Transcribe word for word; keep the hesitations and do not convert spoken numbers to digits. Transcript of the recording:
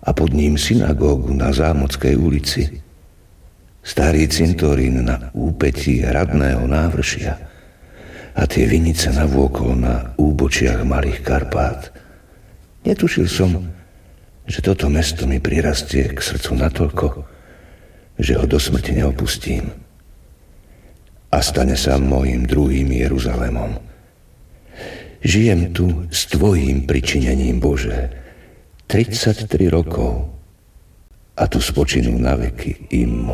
a pod ním synagógu na Zámockej ulici, starý cintorín na úpetí hradného návršia a tie vinice navôkol na úbočiach Malých Karpát. Netušil som, že toto mesto mi prirastie k srdcu natoľko, že ho do smrti neopustím a stane sa môjim druhým Jeruzalémom. Žijem tu s tvojím pričinením, Bože, tridsaťtri rokov a tu spočinú na veky im